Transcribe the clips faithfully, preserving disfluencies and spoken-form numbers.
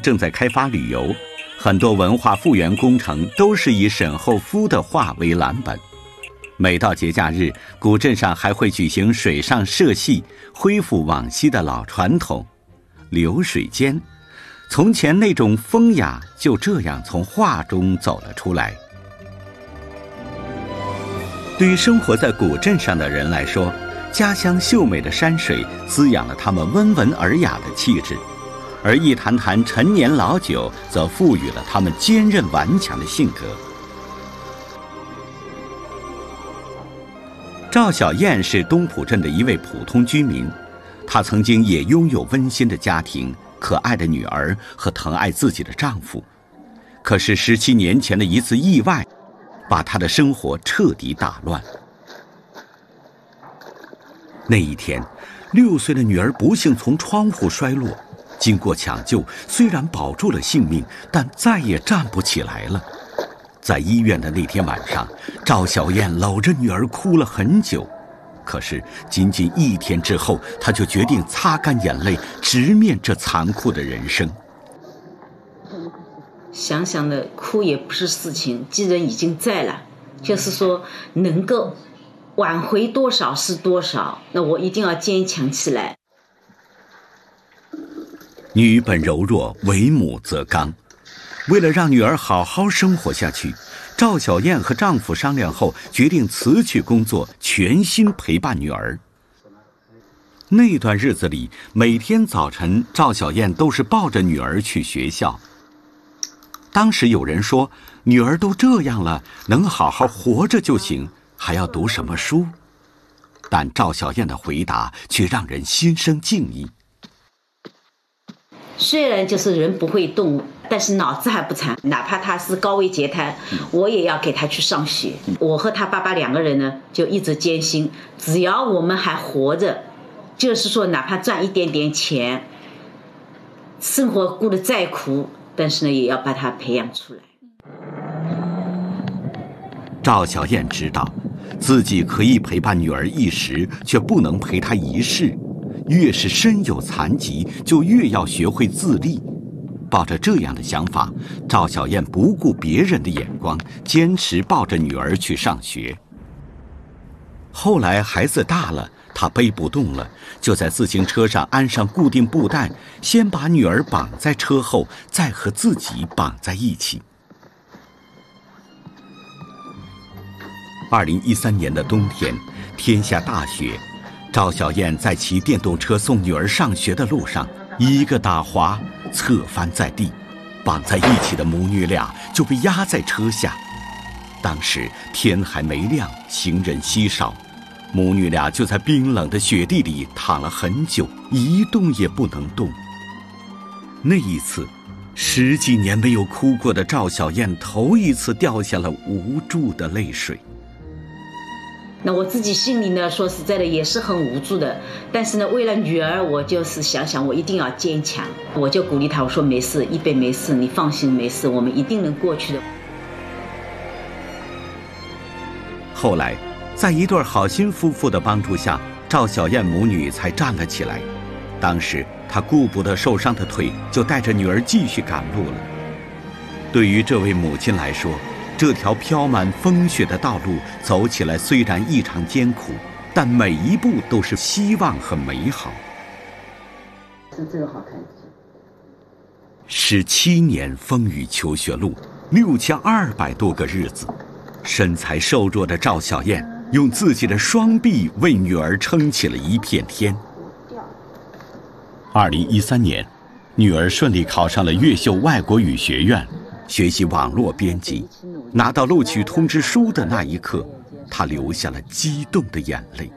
正在开发旅游，很多文化复原工程都是以沈厚夫的画为蓝本。每到节假日，古镇上还会举行水上社戏，恢复往昔的老传统。流水间，从前那种风雅就这样从画中走了出来。对于生活在古镇上的人来说，家乡秀美的山水滋养了他们温文尔雅的气质，而一坛坛陈年老酒则赋予了他们坚韧顽强的性格。赵小燕是东浦镇的一位普通居民，她曾经也拥有温馨的家庭、可爱的女儿和疼爱自己的丈夫。可是十七年前的一次意外，把她的生活彻底打乱。那一天，六岁的女儿不幸从窗户摔落，经过抢救，虽然保住了性命，但再也站不起来了。在医院的那天晚上，赵小燕搂着女儿哭了很久。可是仅仅一天之后，她就决定擦干眼泪，直面这残酷的人生。 想想的哭也不是事情，既然已经在了，就是说能够挽回多少是多少，那我一定要坚强起来。 女本柔弱，为母则刚。为了让女儿好好生活下去，赵小燕和丈夫商量后，决定辞去工作，全心陪伴女儿。那段日子里，每天早晨，赵小燕都是抱着女儿去学校。当时有人说，女儿都这样了，能好好活着就行，还要读什么书？但赵小燕的回答却让人心生敬意。 虽然就是人不会动，但是脑子还不残，哪怕他是高位截瘫，我也要给他去上学。我和他爸爸两个人呢，就一直坚信，只要我们还活着，就是说哪怕赚一点点钱，生活过得再苦，但是呢，也要把他培养出来。 赵小燕知道，自己可以陪伴女儿一时，却不能陪她一世。越是身有残疾，就越要学会自立。抱着这样的想法，赵小燕不顾别人的眼光，坚持抱着女儿去上学。后来孩子大了，她背不动了，就在自行车上安上固定布带，先把女儿绑在车后，再和自己绑在一起。二零一三年的冬天，天下大雪，赵小燕在骑电动车送女儿上学的路上，一个打滑，侧翻在地，绑在一起的母女俩就被压在车下。当时天还没亮，行人稀少，母女俩就在冰冷的雪地里躺了很久，一动也不能动。那一次，十几年没有哭过的赵小燕头一次掉下了无助的泪水。 那我自己心里呢，说实在的也是很无助的，但是呢，为了女儿，我就是想想我一定要坚强，我就鼓励她，我说没事，一贝没事，你放心，没事，我们一定能过去的。 后来在一对好心夫妇的帮助下，赵小燕母女才站了起来。当时她顾不得受伤的腿，就带着女儿继续赶路了。对于这位母亲来说，这条飘满风雪的道路走起来虽然异常艰苦，但每一步都是希望和美好。 是这个好看。 十七年风雨求学路，六千二百多个日子，身材瘦弱的赵小燕用自己的双臂为女儿撑起了一片天。二零一三年，女儿顺利考上了越秀外国语学院，学习网络编辑。拿到录取通知书的那一刻，她流下了激动的眼泪。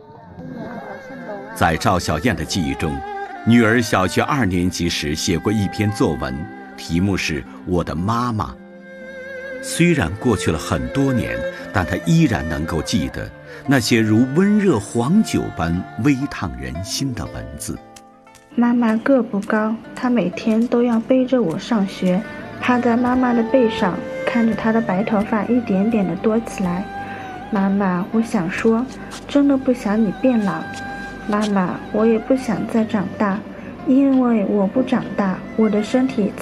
在赵小燕的记忆中，女儿小学二年级时写过一篇作文，题目是《我的妈妈》。虽然过去了很多年，但她依然能够记得那些如温热黄酒般微烫人心的文字。 妈妈个不高，她每天都要背着我上学，趴在妈妈的背上，看着她的白头发一点点的多起来。妈妈，我想说，真的不想你变老。妈妈，我也不想再长大，因为我不长大，我的身体